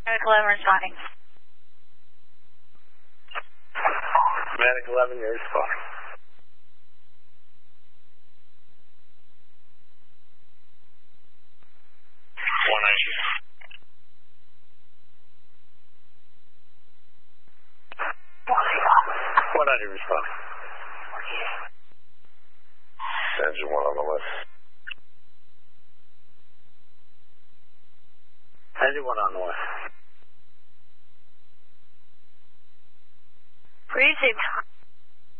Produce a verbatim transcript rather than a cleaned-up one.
Medic eleven responding. Medic eleven, you're responding. one ninety. one ninety responding. Engine one on the list. Engine one on the list. Received.